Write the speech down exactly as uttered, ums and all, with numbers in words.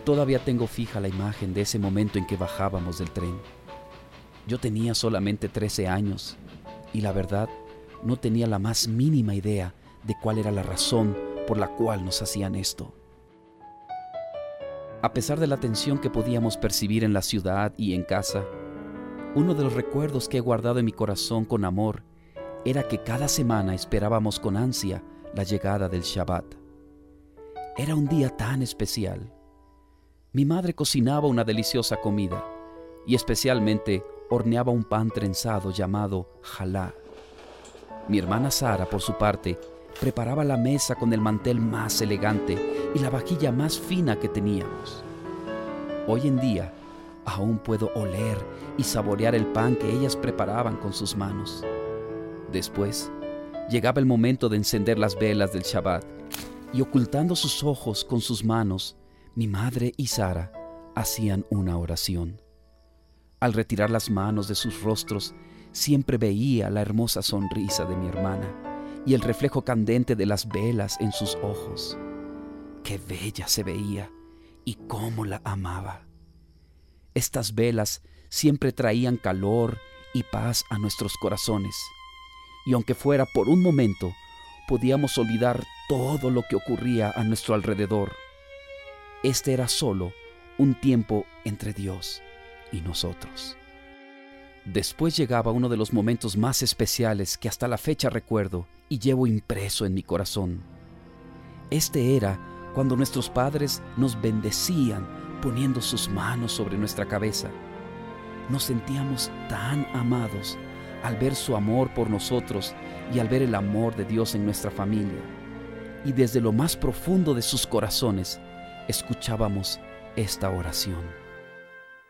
Todavía tengo fija la imagen de ese momento en que bajábamos del tren. Yo tenía solamente trece años y la verdad no tenía la más mínima idea de cuál era la razón por la cual nos hacían esto. A pesar de la tensión que podíamos percibir en la ciudad y en casa, uno de los recuerdos que he guardado en mi corazón con amor era que cada semana esperábamos con ansia la llegada del Shabbat. Era un día tan especial. Mi madre cocinaba una deliciosa comida y especialmente horneaba un pan trenzado llamado jalá. Mi hermana Sara, por su parte, preparaba la mesa con el mantel más elegante y la vajilla más fina que teníamos. Hoy en día, aún puedo oler y saborear el pan que ellas preparaban con sus manos. Después, llegaba el momento de encender las velas del Shabbat y ocultando sus ojos con sus manos, mi madre y Sara hacían una oración. Al retirar las manos de sus rostros, siempre veía la hermosa sonrisa de mi hermana y el reflejo candente de las velas en sus ojos. ¡Qué bella se veía y cómo la amaba! Estas velas siempre traían calor y paz a nuestros corazones, y aunque fuera por un momento, podíamos olvidar todo lo que ocurría a nuestro alrededor. Este era solo un tiempo entre Dios y nosotros. Después llegaba uno de los momentos más especiales que hasta la fecha recuerdo y llevo impreso en mi corazón. Este era cuando nuestros padres nos bendecían poniendo sus manos sobre nuestra cabeza. Nos sentíamos tan amados al ver su amor por nosotros y al ver el amor de Dios en nuestra familia. Y desde lo más profundo de sus corazones escuchábamos esta oración.